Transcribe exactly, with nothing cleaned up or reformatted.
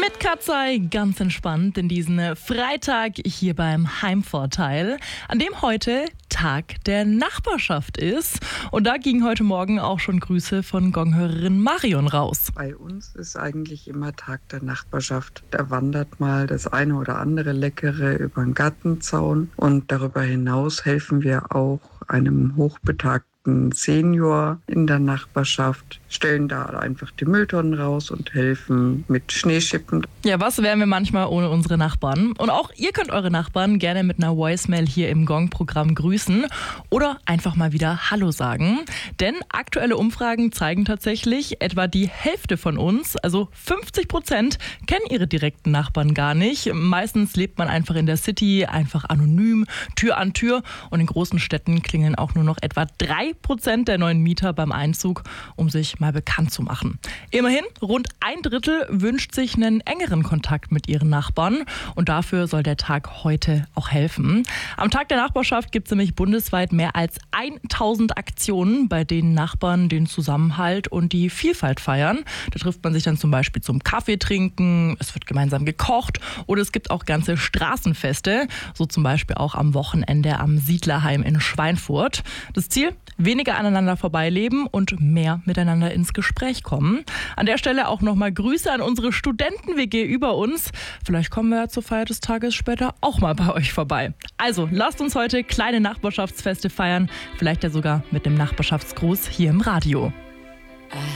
Mit Katzei ganz entspannt in diesen Freitag hier beim Heimvorteil, an dem heute Tag der Nachbarschaft ist. Und da gingen heute Morgen auch schon Grüße von Gonghörerin Marion raus. Bei uns ist eigentlich immer Tag der Nachbarschaft. Da wandert mal das eine oder andere Leckere über den Gartenzaun. Und darüber hinaus helfen wir auch einem hochbetagten Senior in der Nachbarschaft, stellen da einfach die Mülltonnen raus und helfen mit Schneeschippen. Ja, was wären wir manchmal ohne unsere Nachbarn? Und auch ihr könnt eure Nachbarn gerne mit einer Voicemail hier im Gong-Programm grüßen oder einfach mal wieder Hallo sagen. Denn aktuelle Umfragen zeigen tatsächlich, etwa die Hälfte von uns, also fünfzig Prozent, kennen ihre direkten Nachbarn gar nicht. Meistens lebt man einfach in der City, einfach anonym, Tür an Tür. Und in großen Städten klingeln auch nur noch etwa drei Prozent der neuen Mieter beim Einzug, um sich mal bekannt zu machen. Immerhin, rund ein Drittel wünscht sich einen engeren Kontakt mit ihren Nachbarn und dafür soll der Tag heute auch helfen. Am Tag der Nachbarschaft gibt es nämlich bundesweit mehr als tausend Aktionen, bei denen Nachbarn den Zusammenhalt und die Vielfalt feiern. Da trifft man sich dann zum Beispiel zum Kaffee trinken, es wird gemeinsam gekocht oder es gibt auch ganze Straßenfeste, so zum Beispiel auch am Wochenende am Siedlerheim in Schweinfurt. Das Ziel? Weniger aneinander vorbeileben und mehr miteinander ins Gespräch kommen. An der Stelle auch nochmal Grüße an unsere Studenten-W G über uns. Vielleicht kommen wir ja zur Feier des Tages später auch mal bei euch vorbei. Also lasst uns heute kleine Nachbarschaftsfeste feiern, vielleicht ja sogar mit dem Nachbarschaftsgruß hier im Radio.